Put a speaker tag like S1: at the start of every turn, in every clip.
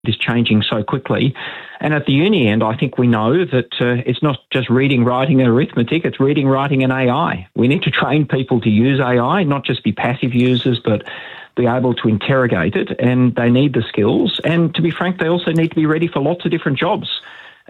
S1: is changing so quickly. And at the uni end, I think we know that it's not just reading, writing and arithmetic, it's reading, writing and AI. We need to train people to use AI, not just be passive users, but be able to interrogate it, and they need the skills. And to be frank, they also need to be ready for lots of different jobs.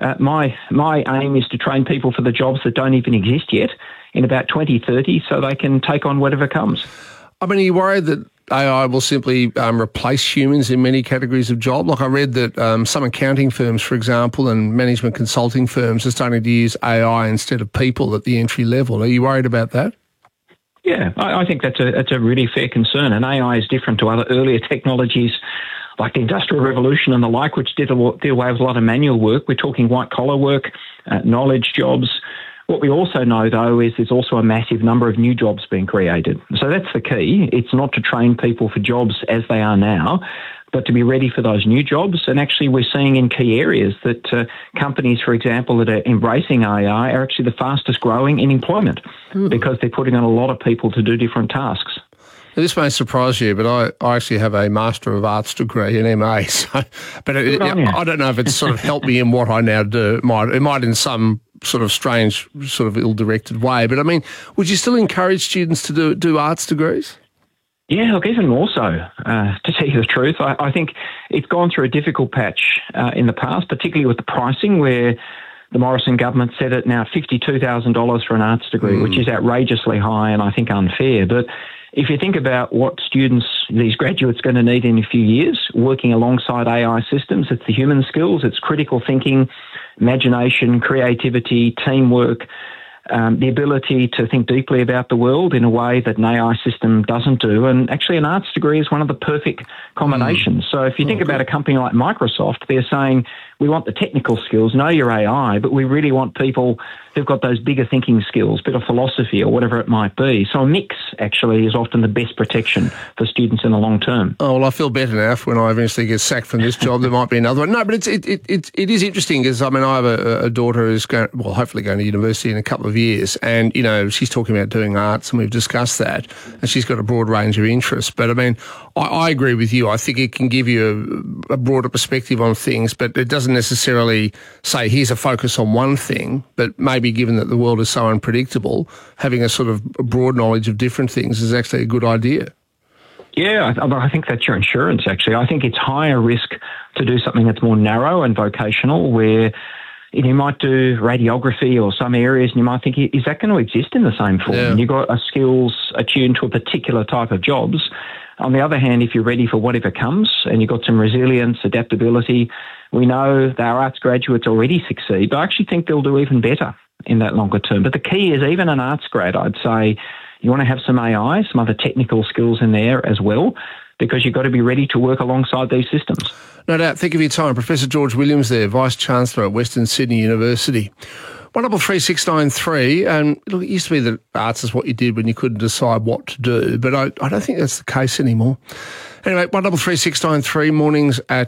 S1: My aim is to train people for the jobs that don't even exist yet in about 2030 so they can take on whatever comes.
S2: I mean, are you worried that AI will simply replace humans in many categories of job? Like I read that some accounting firms, for example, and management consulting firms are starting to use AI instead of people at the entry level. Are you worried about that?
S1: Yeah, I think that's a really fair concern. And AI is different to other earlier technologies like the Industrial Revolution and the like, which did away with a lot of manual work. We're talking white-collar work, knowledge jobs. What we also know, though, is there's also a massive number of new jobs being created. So that's the key. It's not to train people for jobs as they are now, but to be ready for those new jobs. And actually, we're seeing in key areas that companies, for example, that are embracing AI are actually the fastest growing in employment because they're putting on a lot of people to do different tasks.
S2: Now, this may surprise you, but I actually have a Master of Arts degree in MA. So, but I don't know if it's sort of helped me in what I now do. It might in some sort of strange, sort of ill-directed way. But I mean, would you still encourage students to do arts degrees?
S1: Yeah, look, even more so, to tell you the truth. I think it's gone through a difficult patch in the past, particularly with the pricing, where the Morrison government set it now $52,000 for an arts degree, which is outrageously high and I think unfair. But if you think about what these graduates are going to need in a few years, working alongside AI systems, it's the human skills, it's critical thinking, imagination, creativity, teamwork, the ability to think deeply about the world in a way that an AI system doesn't do. And actually an arts degree is one of the perfect combinations. So if you think about a company like Microsoft, they're saying, we want the technical skills, know your AI, but we really want people who've got those bigger thinking skills, bit of philosophy or whatever it might be. So a mix actually is often the best protection for students in the long term.
S2: Oh, well, I feel better now when I eventually get sacked from this job. There might be another one. No, but it is interesting because, I mean, I have a daughter who's hopefully going to university in a couple of years, and, you know, she's talking about doing arts and we've discussed that, and she's got a broad range of interests. But, I mean, I agree with you. I think it can give you a broader perspective on things, but it doesn't necessarily say here's a focus on one thing, but maybe given that the world is so unpredictable, having a sort of broad knowledge of different things is actually a good idea.
S1: Yeah, I think that's your insurance, actually. I think it's higher risk to do something that's more narrow and vocational, where you might do radiography or some areas and you might think, is that going to exist in the same form? Yeah. And you've got skills attuned to a particular type of jobs. On the other hand, if you're ready for whatever comes and you've got some resilience, adaptability, we know that our arts graduates already succeed, but I actually think they'll do even better in that longer term. But the key is, even an arts grad, I'd say you want to have some AI, some other technical skills in there as well, because you've got to be ready to work alongside these systems.
S2: No doubt. Thank you for your time. Professor George Williams there, Vice-Chancellor at Western Sydney University. 133693, and look, it used to be that arts is what you did when you couldn't decide what to do, but I don't think that's the case anymore. Anyway, 133693, mornings at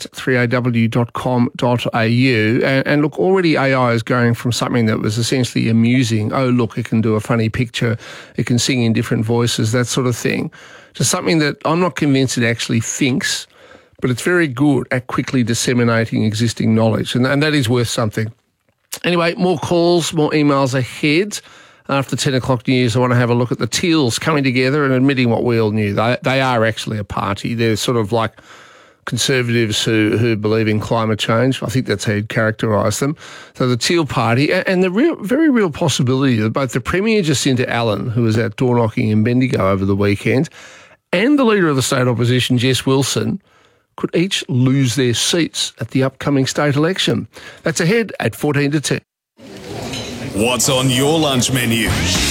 S2: 3aw.com.au. And look, already AI is going from something that was essentially amusing, oh, look, it can do a funny picture, it can sing in different voices, that sort of thing, to something that I'm not convinced it actually thinks, but it's very good at quickly disseminating existing knowledge, and that is worth something. Anyway, more calls, more emails ahead. After 10 o'clock news, I want to have a look at the Teals coming together and admitting what we all knew. They are actually a party. They're sort of like conservatives who believe in climate change. I think that's how you'd characterise them. So the Teal Party, and the very real possibility that both the Premier Jacinta Allen, who was out door knocking in Bendigo over the weekend, and the Leader of the State Opposition, Jess Wilson, could each lose their seats at the upcoming state election. That's ahead at 14 to 10.
S3: What's on your lunch menu?